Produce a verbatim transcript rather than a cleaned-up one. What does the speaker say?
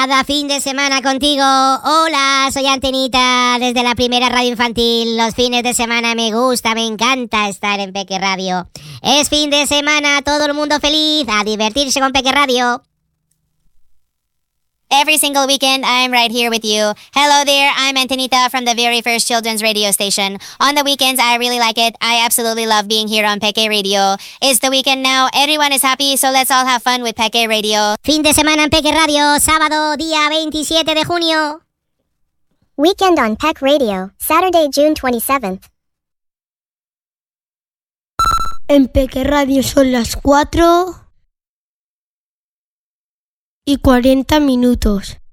Cada fin de semana contigo. Hola, soy Antenita desde la primera radio infantil. Los fines de semana me gusta, me encanta estar en Peque Radio. Es fin de semana, todo el mundo feliz, a divertirse con Peque Radio. Every single weekend, I'm right here with you. Hello there, I'm Antenita from the very first children's radio station. On the weekends, I really like it. I absolutely love being here on Peque Radio. It's the weekend now, everyone is happy, so let's all have fun with Peque Radio. Fin de semana en Peque Radio, sábado, día veintisiete de junio. Weekend on Peck Radio, Saturday, June twenty-seventh. En Peque Radio son las cuatro y cuarenta minutos.